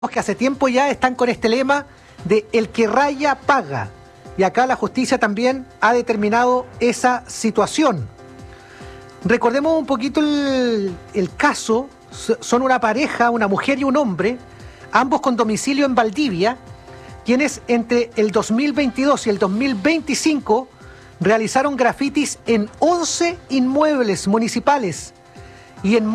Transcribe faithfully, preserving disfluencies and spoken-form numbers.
que hace tiempo ya están con este lema de el que raya paga. Y acá la justicia también ha determinado esa situación. Recordemos un poquito el, el caso. Son una pareja, una mujer y un hombre, ambos con domicilio en Valdivia, quienes entre el dos mil veintidós y el dos mil veinticinco realizaron grafitis en once inmuebles municipales y en